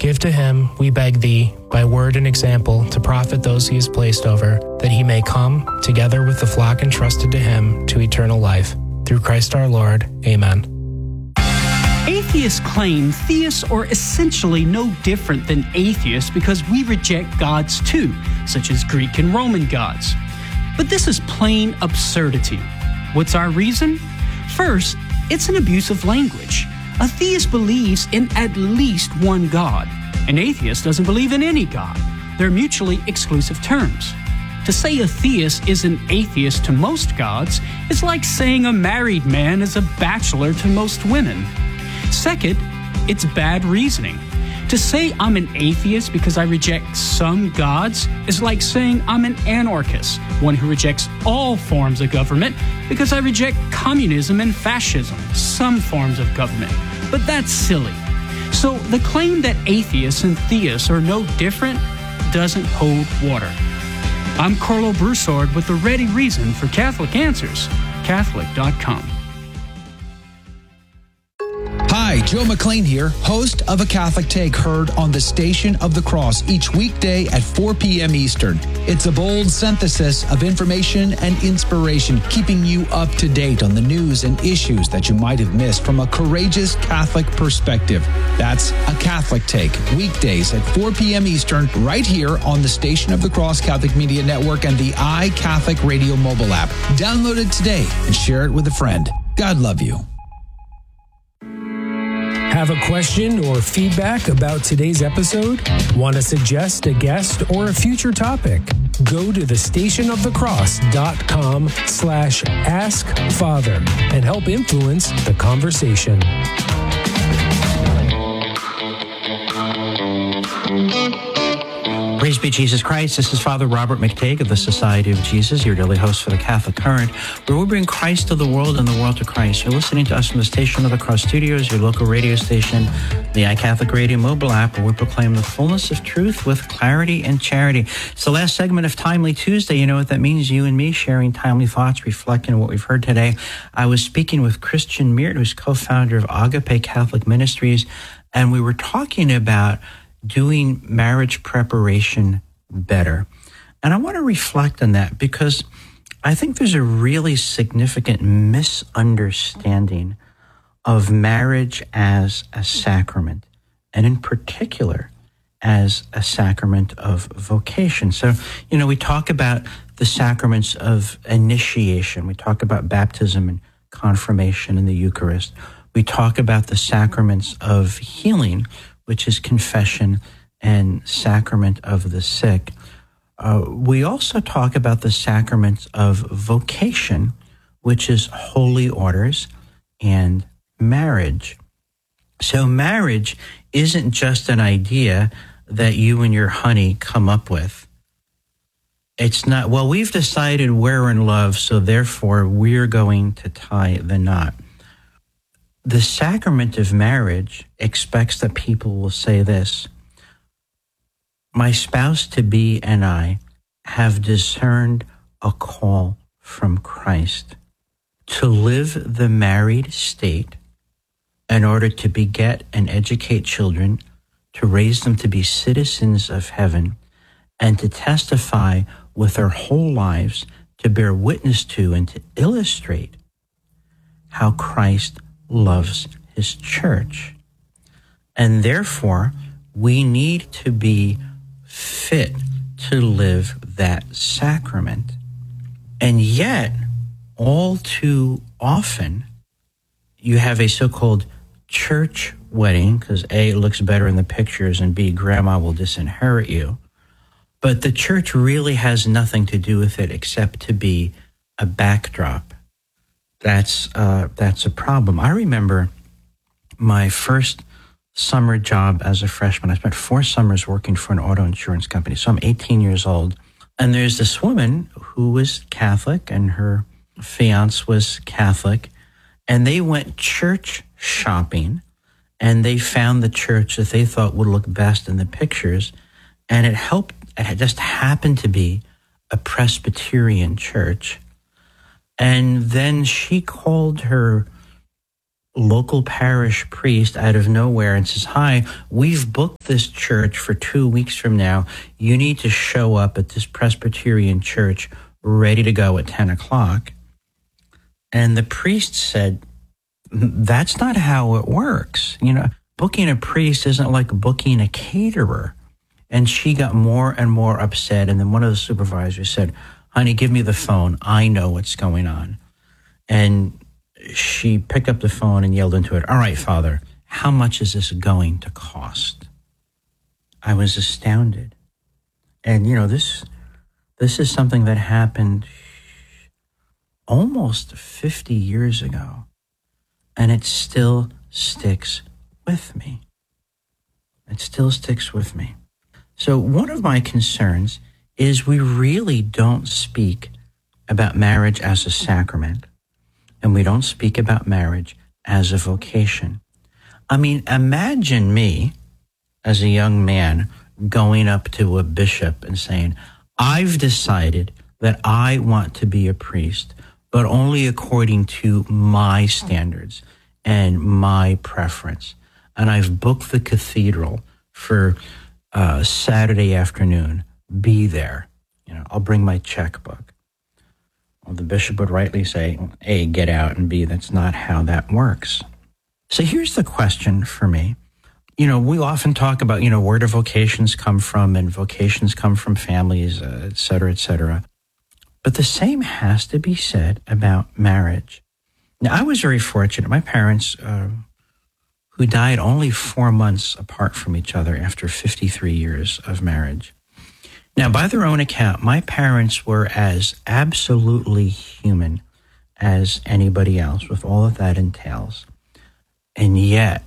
Give to him, we beg thee, by word and example, to profit those he has placed over, that he may come, together with the flock entrusted to him, to eternal life. Through Christ our Lord. Amen. Atheists claim theists are essentially no different than atheists because we reject gods too, such as Greek and Roman gods. But this is plain absurdity. What's our reason? First, it's an abuse of language. A theist believes in at least one God. An atheist doesn't believe in any God. They're mutually exclusive terms. To say a theist is an atheist to most gods is like saying a married man is a bachelor to most women. Second, it's bad reasoning. To say I'm an atheist because I reject some gods is like saying I'm an anarchist, one who rejects all forms of government because I reject communism and fascism, some forms of government. But that's silly. So the claim that atheists and theists are no different doesn't hold water. I'm Carlo Broussard with the ready reason for Catholic Answers, Catholic.com. Hi, Joe McLean here, host of A Catholic Take, heard on the Station of the Cross each weekday at 4 p.m. Eastern. It's a bold synthesis of information and inspiration, keeping you up to date on the news and issues that you might have missed from a courageous Catholic perspective. That's A Catholic Take, weekdays at 4 p.m. Eastern, right here on the Station of the Cross Catholic Media Network and the iCatholic Radio mobile app. Download it today and share it with a friend. God love you. Have a question or feedback about today's episode? Want to suggest a guest or a future topic? Go to thestationofthecross.com/askfather and help influence the conversation. Praise be Jesus Christ. This is Father Robert McTague of the Society of Jesus, your daily host for the Catholic Current, where we bring Christ to the world and the world to Christ. You're listening to us from the Station of the Cross Studios, your local radio station, the iCatholic Radio mobile app, where we proclaim the fullness of truth with clarity and charity. It's the last segment of Timely Tuesday. You know what that means? You and me sharing timely thoughts, reflecting on what we've heard today. I was speaking with Christian Meert, who's co-founder of Agape Catholic Ministries, and we were talking about doing marriage preparation better. And I want to reflect on that because I think there's a really significant misunderstanding of marriage as a sacrament, and in particular as a sacrament of vocation. So, you know, we talk about the sacraments of initiation. We talk about baptism and confirmation in the Eucharist. We talk about the sacraments of healing, which is confession and sacrament of the sick. We also talk about the sacraments of vocation, which is holy orders and marriage. So marriage isn't just an idea that you and your honey come up with. It's not, well, we've decided we're in love, so therefore we're going to tie the knot. The sacrament of marriage expects that people will say this: my spouse-to-be and I have discerned a call from Christ to live the married state in order to beget and educate children, to raise them to be citizens of heaven, and to testify with our whole lives to bear witness to and to illustrate how Christ loves his church. And therefore, we need to be fit to live that sacrament. And yet, all too often, you have a so-called church wedding, because A, it looks better in the pictures, and B, grandma will disinherit you. But the church really has nothing to do with it except to be a backdrop. That's a problem. I remember my first summer job as a freshman. I spent 4 summers working for an auto insurance company. So I'm 18 years old. And there's this woman who was Catholic and her fiance was Catholic. And they went church shopping and they found the church that they thought would look best in the pictures. And it just happened to be a Presbyterian church. And then she called her local parish priest out of nowhere and says, "Hi, we've booked this church for 2 weeks from now. You need to show up at this Presbyterian church ready to go at 10 o'clock. And the priest said, "That's not how it works. Booking a priest isn't like booking a caterer." And she got more and more upset. And then one of the supervisors said, "Honey, give me the phone. I know what's going on." And she picked up the phone and yelled into it, "All right, Father, how much is this going to cost?" I was astounded. And, this is something that happened almost 50 years ago. And it still sticks with me. It still sticks with me. So one of my concerns is we really don't speak about marriage as a sacrament, and we don't speak about marriage as a vocation. I mean, imagine me as a young man going up to a bishop and saying, "I've decided that I want to be a priest, but only according to my standards and my preference. And I've booked the cathedral for Saturday afternoon. Be there. I'll bring my checkbook." Well, the bishop would rightly say, A, get out, and B, that's not how that works. So here's the question for me. We often talk about, where do vocations come from, and vocations come from families, et cetera, et cetera. But the same has to be said about marriage. Now, I was very fortunate. My parents, who died only 4 months apart from each other after 53 years of marriage. Now, by their own account, my parents were as absolutely human as anybody else, with all that that entails. And yet,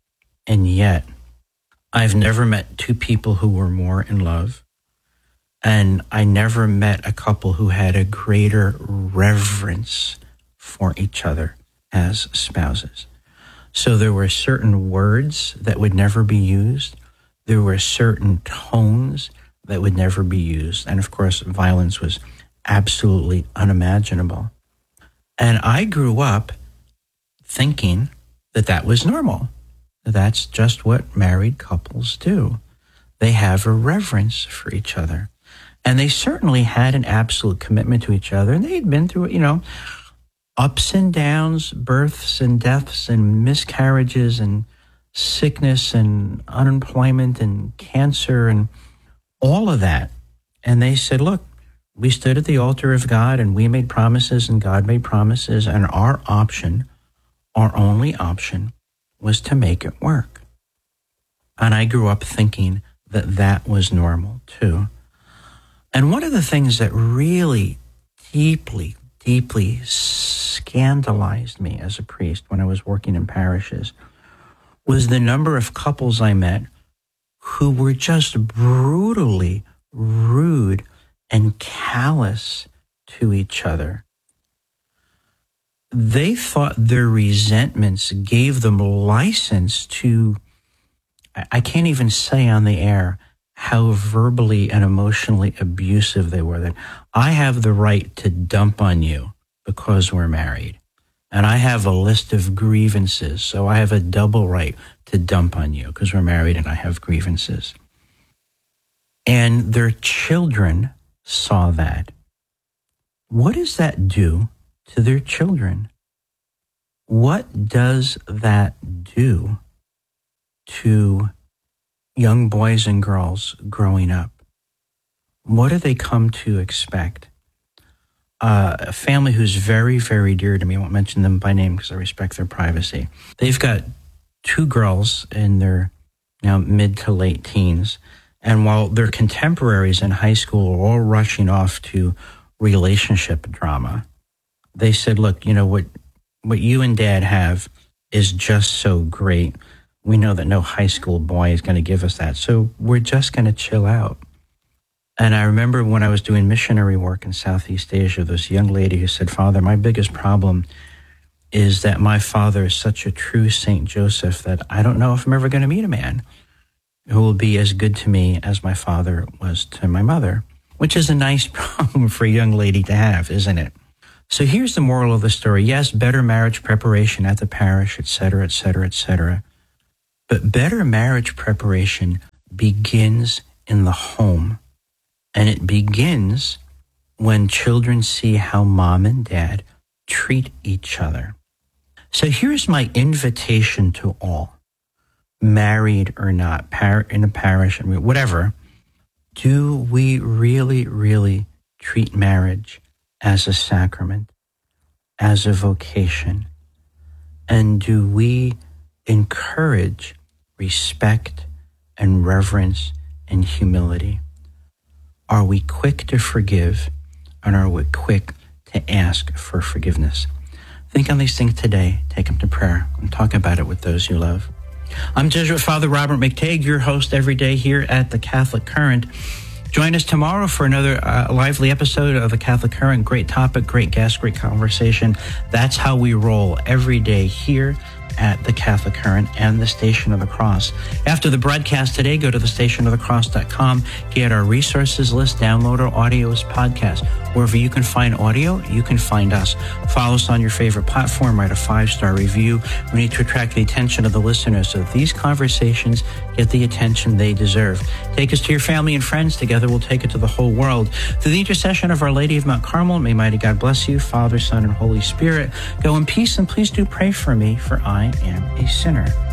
I've never met two people who were more in love, and I never met a couple who had a greater reverence for each other as spouses. So there were certain words that would never be used. There were certain tones that would never be used. And of course, violence was absolutely unimaginable. And I grew up thinking that that was normal. That's just what married couples do. They have a reverence for each other. And they certainly had an absolute commitment to each other. And they had been through, ups and downs, births and deaths and miscarriages and sickness and unemployment and cancer and all of that. And they said, look, we stood at the altar of God and we made promises and God made promises, and our only option was to make it work. And I grew up thinking that that was normal too. And one of the things that really deeply scandalized me as a priest when I was working in parishes was the number of couples I met who were just brutally rude and callous to each other. They thought their resentments gave them license to, I can't even say on the air how verbally and emotionally abusive they were, that I have the right to dump on you because we're married. And I have a list of grievances, so I have a double right to dump on you because we're married and I have grievances. And their children saw that. What does that do to their children? What does that do to young boys and girls growing up? What do they come to expect? A family who's very, very dear to me, I won't mention them by name because I respect their privacy. They've got two girls in their now mid to late teens. And while their contemporaries in high school are all rushing off to relationship drama, they said, look, what you and Dad have is just so great. We know that no high school boy is going to give us that. So we're just going to chill out. And I remember when I was doing missionary work in Southeast Asia, this young lady who said, Father, my biggest problem is that my father is such a true Saint Joseph that I don't know if I'm ever going to meet a man who will be as good to me as my father was to my mother, which is a nice problem for a young lady to have, isn't it? So here's the moral of the story. Yes, better marriage preparation at the parish, et cetera, et cetera, et cetera. But better marriage preparation begins in the home. And it begins when children see how mom and dad treat each other. So here's my invitation to all, married or not, in a parish, whatever. Do we really, really treat marriage as a sacrament, as a vocation? And do we encourage respect and reverence and humility? Are we quick to forgive, and are we quick to ask for forgiveness? Think on these things today. Take them to prayer and talk about it with those you love. I'm Jesuit Father Robert McTague, your host every day here at the Catholic Current. Join us tomorrow for another lively episode of the Catholic Current. Great topic, great guest, great conversation. That's how we roll every day here at the Catholic Current and the Station of the Cross. After the broadcast today, go to thestationofthecross.com, get our resources list, download our audio as podcast. Wherever you can find audio, you can find us. Follow us on your favorite platform, write a 5-star review. We need to attract the attention of the listeners so that these conversations get the attention they deserve. Take us to your family and friends. Together we'll take it to the whole world. Through the intercession of Our Lady of Mount Carmel, may mighty God bless you, Father, Son, and Holy Spirit. Go in peace, and please do pray for me, for I am a sinner.